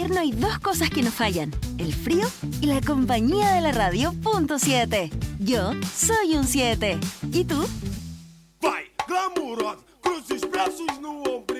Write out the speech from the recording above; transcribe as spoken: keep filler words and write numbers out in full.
invierno hay dos cosas que no fallan: el frío y la compañía de la radio punto siete. Yo soy un siete. ¿Y tú? Vai, glamurosa, cruzes, braços no ombro.